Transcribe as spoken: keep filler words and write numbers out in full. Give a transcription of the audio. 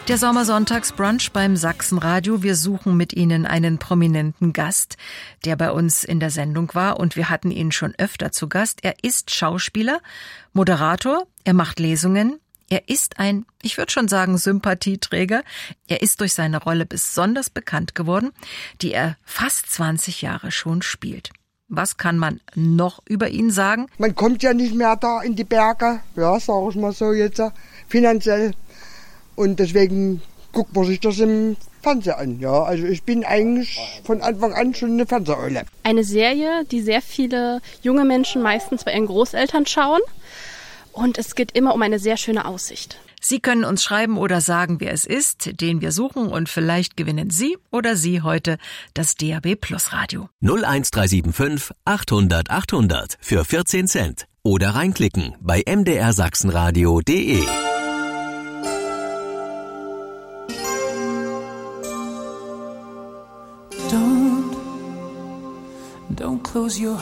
Der Sommersonntagsbrunch beim Sachsenradio. Wir suchen mit Ihnen einen prominenten Gast, der bei uns in der Sendung war, und wir hatten ihn schon öfter zu Gast. Er ist Schauspieler, Moderator, er macht Lesungen. Er ist ein, ich würde schon sagen, Sympathieträger. Er ist durch seine Rolle besonders bekannt geworden, die er fast zwanzig Jahre schon spielt. Was kann man noch über ihn sagen? Man kommt ja nicht mehr da in die Berge, ja, sag ich mal so jetzt, finanziell. Und deswegen guckt man sich das im Fernsehen an. Ja, also ich bin eigentlich von Anfang an schon eine Fernseheule. Eine Serie, die sehr viele junge Menschen meistens bei ihren Großeltern schauen. Und es geht immer um eine sehr schöne Aussicht. Sie können uns schreiben oder sagen, wer es ist, den wir suchen, und vielleicht gewinnen Sie oder Sie heute das D A B Plus Radio. null eins drei sieben fünf achthundert achthundert für vierzehn Cent oder reinklicken bei m d r sachsenradio punkt d e. Don't, don't close your